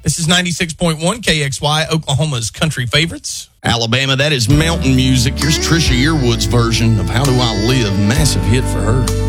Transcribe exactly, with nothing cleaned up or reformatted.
This is ninety-six point one K X Y, Oklahoma's country favorites. Alabama, that is mountain music. Here's Trisha Yearwood's version of How Do I Live. Massive hit for her.